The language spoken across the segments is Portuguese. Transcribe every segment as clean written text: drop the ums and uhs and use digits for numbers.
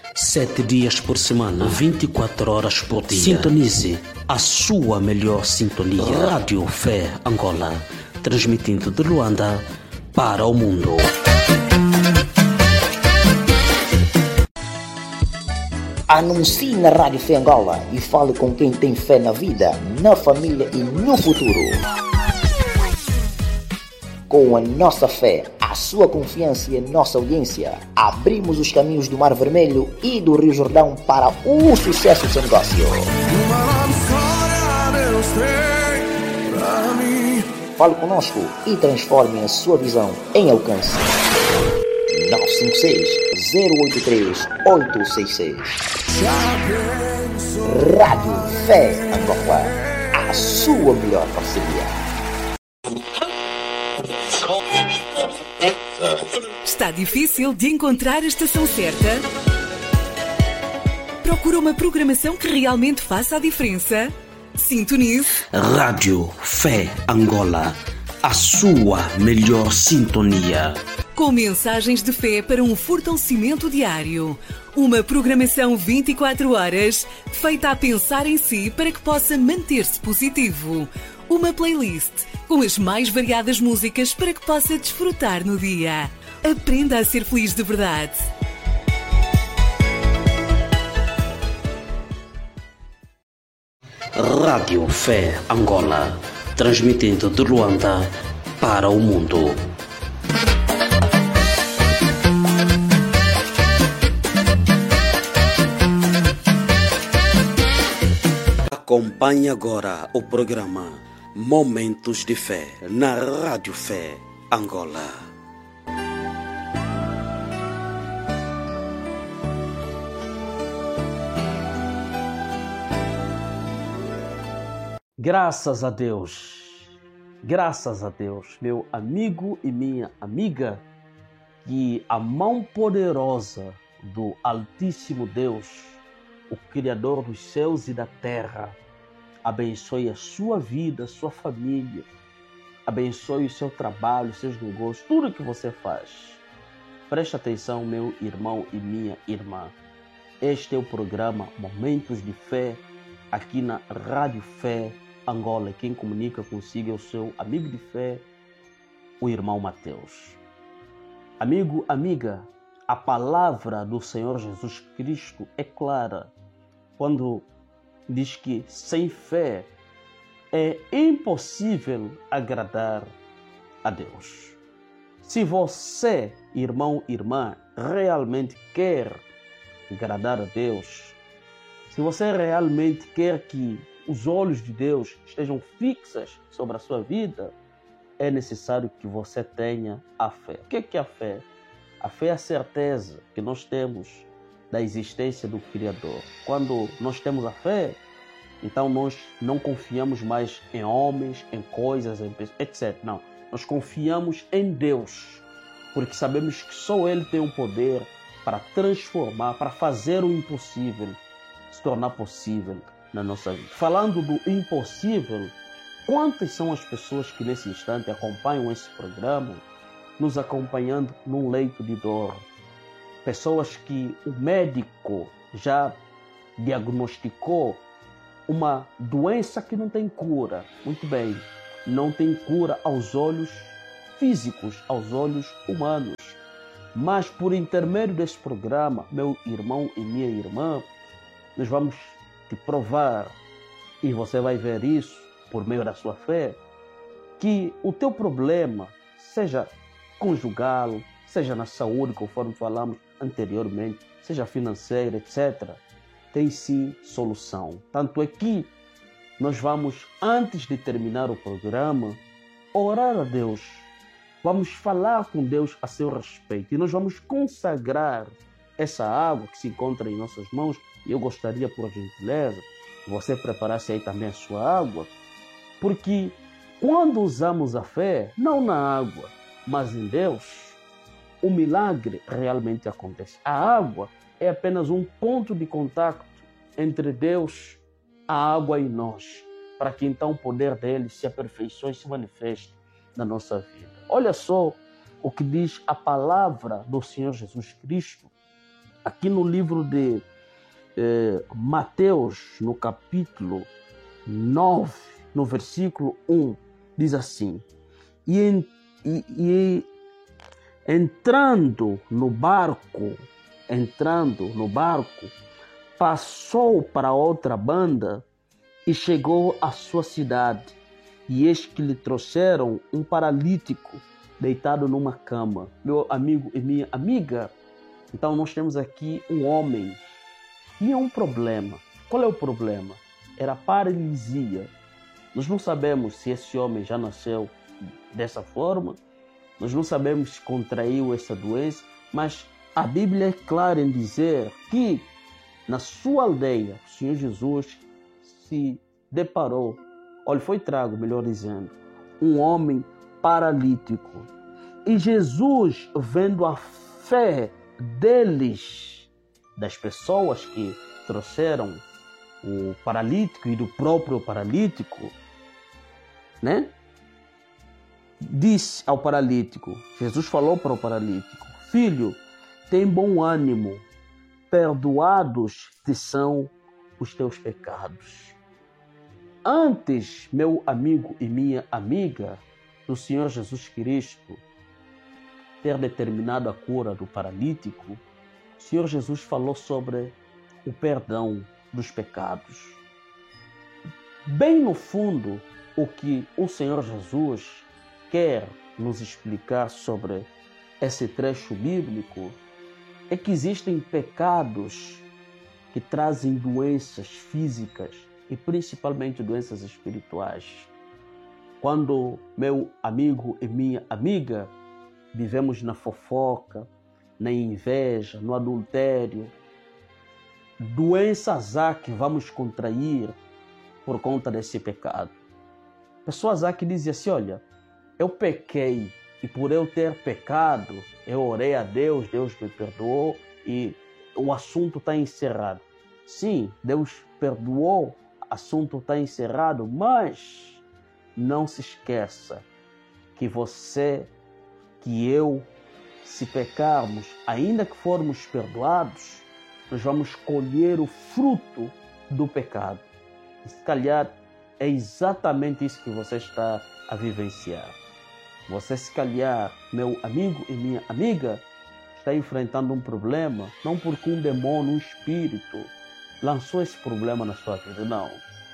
7 dias por semana, 24 horas por dia. Sintonize a sua melhor sintonia. Rádio Fé Angola, transmitindo de Luanda para o mundo. Anuncie na Rádio Fé Angola e fale com quem tem fé na vida, na família e no futuro. Com a nossa fé, a sua confiança e a nossa audiência, abrimos os caminhos do Mar Vermelho e do Rio Jordão para o sucesso do seu negócio. Fale conosco e transforme a sua visão em alcance. 956-083-866. Rádio Fé Angola, a sua melhor parceria. Está difícil de encontrar a estação certa? Procura uma programação que realmente faça a diferença? Sintonize Rádio Fé Angola, a sua melhor sintonia. Com mensagens de fé para um fortalecimento diário. Uma programação 24 horas feita a pensar em si para que possa manter-se positivo. Uma playlist com as mais variadas músicas para que possa desfrutar no dia. Aprenda a ser feliz de verdade. Rádio Fé Angola, transmitindo de Luanda para o mundo. Acompanhe agora o programa Momentos de Fé na Rádio Fé Angola. Graças a Deus, meu amigo e minha amiga, que a mão poderosa do Altíssimo Deus, o Criador dos céus e da terra, abençoe a sua vida, a sua família, abençoe o seu trabalho, os seus negócios, tudo que você faz. Preste atenção, meu irmão e minha irmã. Este é o programa Momentos de Fé, aqui na Rádio Fé Angola. Quem comunica consigo é o seu amigo de fé, o irmão Mateus. Amigo, amiga, a palavra do Senhor Jesus Cristo é clara quando diz que sem fé é impossível agradar a Deus. Se você, irmão, irmã, realmente quer agradar a Deus, se você realmente quer que os olhos de Deus estejam fixos sobre a sua vida, é necessário que você tenha a fé. O que é a fé? A fé é a certeza que nós temos da existência do Criador. Quando nós temos a fé, então nós não confiamos mais em homens, em coisas, em pessoas, etc. Não, nós confiamos em Deus, porque sabemos que só Ele tem o poder para transformar, para fazer o impossível se tornar possível na nossa vida. Falando do impossível, quantas são as pessoas que nesse instante acompanham esse programa, nos acompanhando num leito de dor? Pessoas que o médico já diagnosticou uma doença que não tem cura. Muito bem, não tem cura aos olhos físicos, aos olhos humanos. Mas por intermédio desse programa, meu irmão e minha irmã, nós vamos te provar, e você vai ver isso por meio da sua fé, que o teu problema, seja conjugal, seja na saúde, conforme falamos anteriormente, seja financeira, etc., tem sim solução. Tanto é que nós vamos, antes de terminar o programa, orar a Deus. Vamos falar com Deus a seu respeito e nós vamos consagrar essa água que se encontra em nossas mãos. E eu gostaria, por gentileza, que você preparasse aí também a sua água, porque quando usamos a fé, não na água, mas em Deus, o milagre realmente acontece. A água é apenas um ponto de contato entre Deus, a água e nós, para que então o poder dele se aperfeiçoe e se manifeste na nossa vida. Olha só o que diz a palavra do Senhor Jesus Cristo aqui no livro de Mateus, no capítulo 9, no versículo 1, diz assim: e entrando no barco, passou para outra banda e chegou à sua cidade. E eis que lhe trouxeram um paralítico deitado numa cama. Meu amigo e minha amiga, então nós temos aqui um homem. Tinha um problema. Qual é o problema? Era paralisia. Nós não sabemos se esse homem já nasceu dessa forma. Nós não sabemos se contraiu essa doença. Mas a Bíblia é clara em dizer que na sua aldeia, o Senhor Jesus se deparou, foi trago, melhor dizendo, um homem paralítico. E Jesus, vendo a fé deles, das pessoas que trouxeram o paralítico e do próprio paralítico, né? Disse ao paralítico, Jesus falou para o paralítico: filho, tem bom ânimo, perdoados te são os teus pecados. Antes, meu amigo e minha amiga, do Senhor Jesus Cristo ter determinado a cura do paralítico, o Senhor Jesus falou sobre o perdão dos pecados. Bem no fundo, o que o Senhor Jesus quer nos explicar sobre esse trecho bíblico é que existem pecados que trazem doenças físicas e principalmente doenças espirituais. Quando, meu amigo e minha amiga, vivemos na fofoca, na inveja, no adultério, doenças há que vamos contrair por conta desse pecado. Pessoas há que dizem assim: olha, eu pequei e por eu ter pecado, eu orei a Deus, Deus me perdoou e o assunto está encerrado. Sim, Deus perdoou, o assunto está encerrado, mas não se esqueça que você, que eu, se pecarmos, ainda que formos perdoados, nós vamos colher o fruto do pecado. E se calhar é exatamente isso que você está a vivenciar. Você, se calhar, meu amigo e minha amiga, está enfrentando um problema, não porque um demônio, um espírito, lançou esse problema na sua vida, não.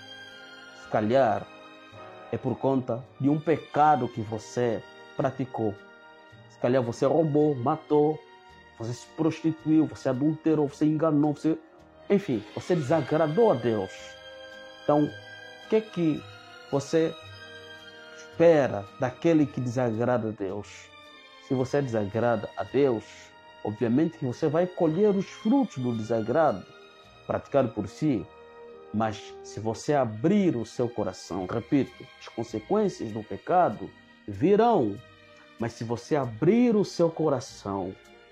Se calhar é por conta de um pecado que você praticou. Se calhar você roubou, matou, você se prostituiu, você adulterou, você enganou, enfim, você desagradou a Deus. Então, o que você espera daquele que desagrada a Deus? Se você desagrada a Deus, obviamente que você vai colher os frutos do desagrado praticado por si. Mas se você abrir o seu coração, repito, as consequências do pecado virão. Mas se você abrir o seu coração,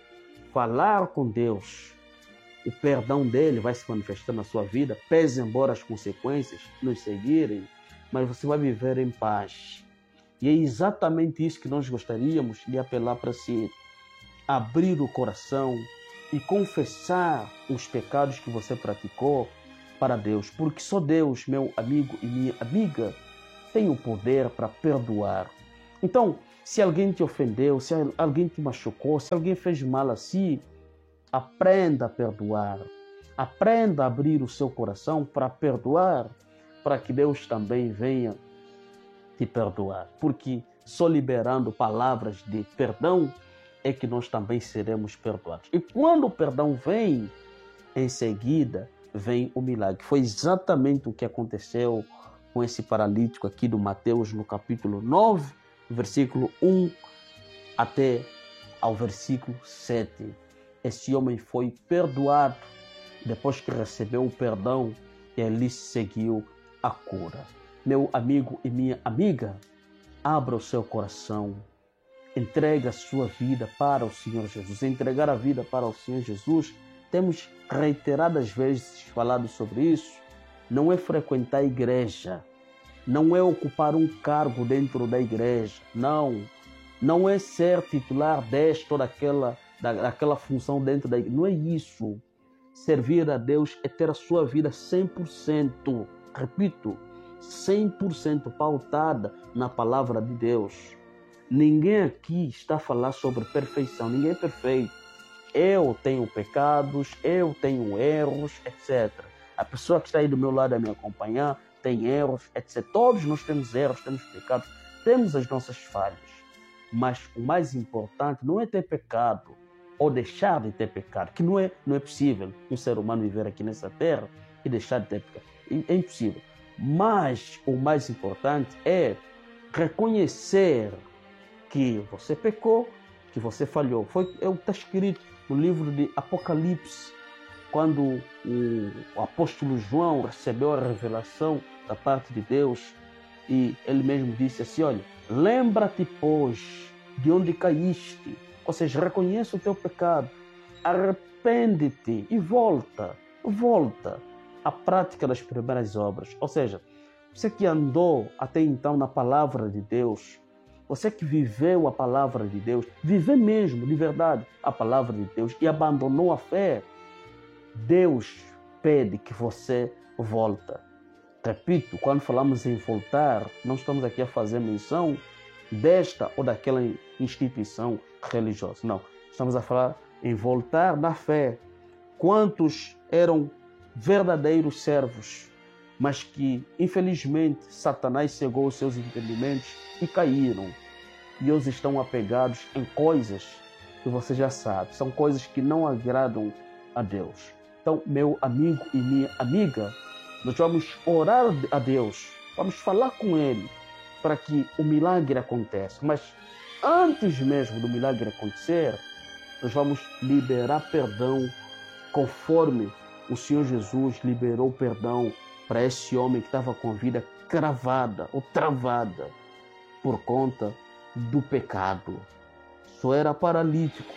falar com Deus, o perdão dele vai se manifestar na sua vida, pese embora as consequências nos seguirem, mas você vai viver em paz. E é exatamente isso que nós gostaríamos de apelar para si. Abrir o coração e confessar os pecados que você praticou para Deus, porque só Deus, meu amigo e minha amiga, tem o poder para perdoar. Então, se alguém te ofendeu, se alguém te machucou, se alguém fez mal a si, aprenda a perdoar. Aprenda a abrir o seu coração para perdoar, para que Deus também venha te perdoar. Porque só liberando palavras de perdão é que nós também seremos perdoados. E quando o perdão vem, em seguida vem o milagre. Foi exatamente o que aconteceu com esse paralítico aqui do Mateus, no capítulo 9, versículo 1 até ao versículo 7. Esse homem foi perdoado depois que recebeu o perdão e ali seguiu a cura. Meu amigo e minha amiga, abra o seu coração, entregue a sua vida para o Senhor Jesus. Entregar a vida para o Senhor Jesus, temos reiteradas vezes falado sobre isso, não é frequentar a igreja, não é ocupar um cargo dentro da igreja, não é ser titular desta ou daquela daquela função dentro da igreja. Não é isso. Servir a Deus é ter a sua vida 100%, repito, 100% pautada na palavra de Deus. Ninguém aqui está a falar sobre perfeição, ninguém é perfeito. Eu tenho pecados, eu tenho erros, etc. A pessoa que está aí do meu lado a me acompanhar tem erros, etc. Todos nós temos erros, temos pecados, temos as nossas falhas. Mas o mais importante não é ter pecado ou deixar de ter pecado, que não é possível um ser humano viver aqui nessa terra e deixar de ter pecado. É impossível. Mas o mais importante é reconhecer que você pecou, que você falhou. Está escrito no livro de Apocalipse, quando o apóstolo João recebeu a revelação da parte de Deus, e ele mesmo disse assim, olha, lembra-te, pois, de onde caíste, ou seja, reconheça o teu pecado, arrepende-te e volta à prática das primeiras obras. Ou seja, você que andou até então na palavra de Deus, você que viveu a palavra de Deus, viveu mesmo, de verdade, a palavra de Deus e abandonou a fé, Deus pede que você volta. Repito, quando falamos em voltar, não estamos aqui a fazer menção desta ou daquela instituição religiosa. Não, estamos a falar em voltar na fé. Quantos eram verdadeiros servos, mas que, infelizmente, Satanás cegou os seus entendimentos e caíram. E hoje estão apegados em coisas que você já sabe, são coisas que não agradam a Deus. Então, meu amigo e minha amiga, nós vamos orar a Deus, vamos falar com Ele para que o milagre aconteça. Mas antes mesmo do milagre acontecer, nós vamos liberar perdão conforme o Senhor Jesus liberou perdão para esse homem que estava com a vida cravada ou travada por conta do pecado. Só era paralítico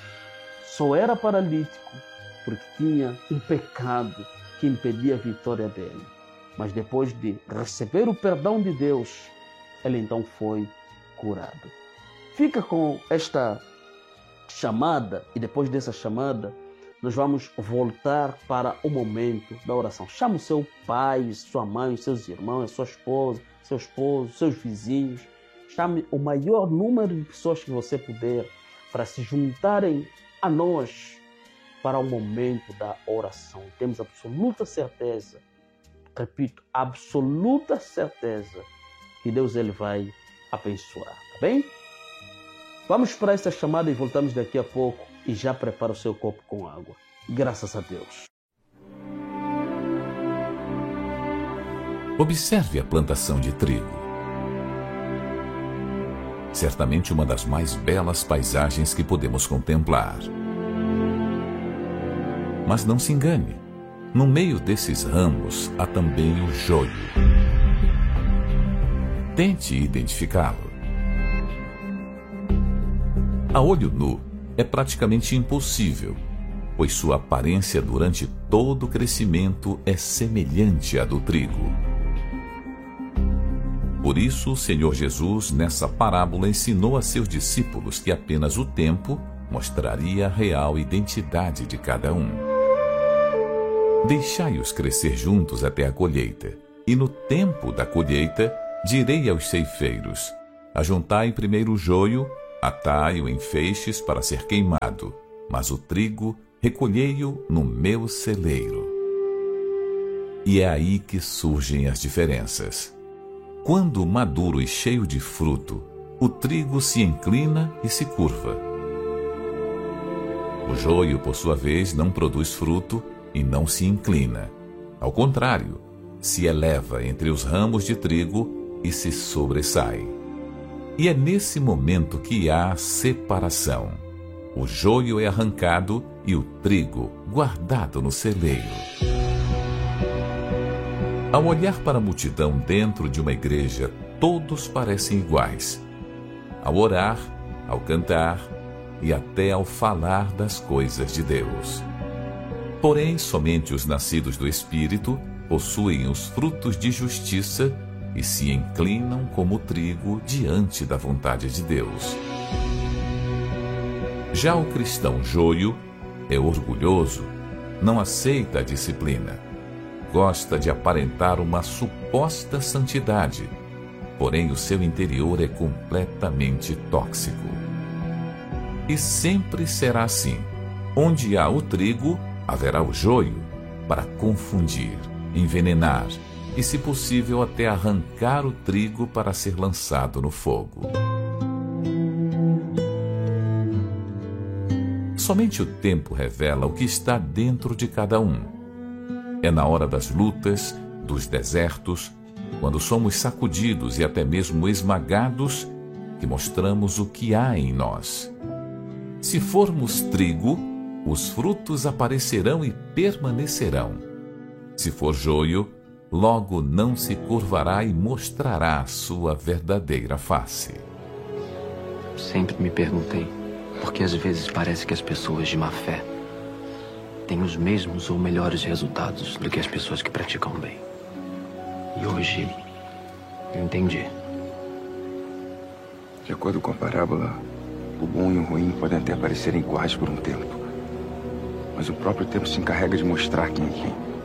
porque tinha um pecado que impedia a vitória dele. Mas depois de receber o perdão de Deus, ele então foi curado. Fica com esta chamada, e depois dessa chamada, nós vamos voltar para o momento da oração. Chama o seu pai, sua mãe, seus irmãos, sua esposa, seu esposo, seus vizinhos. Chame o maior número de pessoas que você puder para se juntarem a nós para o momento da oração. Temos absoluta certeza, repito, absoluta certeza que Deus ele vai abençoar, tá bem? Vamos para essa chamada e voltamos daqui a pouco e já prepara o seu copo com água. Graças a Deus. Observe a plantação de trigo. Certamente uma das mais belas paisagens que podemos contemplar. Mas não se engane, no meio desses ramos há também o joio. Tente identificá-lo. A olho nu é praticamente impossível, pois sua aparência durante todo o crescimento é semelhante à do trigo. Por isso, o Senhor Jesus, nessa parábola, ensinou a seus discípulos que apenas o tempo mostraria a real identidade de cada um. Deixai-os crescer juntos até a colheita, e no tempo da colheita direi aos ceifeiros: ajuntai primeiro o joio, atai-o em feixes para ser queimado, mas o trigo recolhei-o no meu celeiro. E é aí que surgem as diferenças. Quando maduro e cheio de fruto, o trigo se inclina e se curva. O joio, por sua vez, não produz fruto e não se inclina. Ao contrário, se eleva entre os ramos de trigo e se sobressai. E é nesse momento que há separação. O joio é arrancado e o trigo guardado no celeiro. Ao olhar para a multidão dentro de uma igreja, todos parecem iguais. Ao orar, ao cantar e até ao falar das coisas de Deus. Porém, somente os nascidos do Espírito possuem os frutos de justiça e se inclinam como trigo diante da vontade de Deus. Já o cristão joio é orgulhoso, não aceita a disciplina, gosta de aparentar uma suposta santidade, porém o seu interior é completamente tóxico. E sempre será assim. Onde há o trigo, haverá o joio, para confundir, envenenar e, se possível, até arrancar o trigo para ser lançado no fogo. Somente o tempo revela o que está dentro de cada um. É na hora das lutas, dos desertos, quando somos sacudidos e até mesmo esmagados, que mostramos o que há em nós. Se formos trigo, os frutos aparecerão e permanecerão. Se for joio, logo não se curvará e mostrará a sua verdadeira face. Sempre me perguntei por que às vezes parece que as pessoas de má fé têm os mesmos ou melhores resultados do que as pessoas que praticam bem. E hoje eu entendi. De acordo com a parábola, o bom e o ruim podem até parecerem iguais por um tempo. Mas o próprio tempo se encarrega de mostrar quem é quem.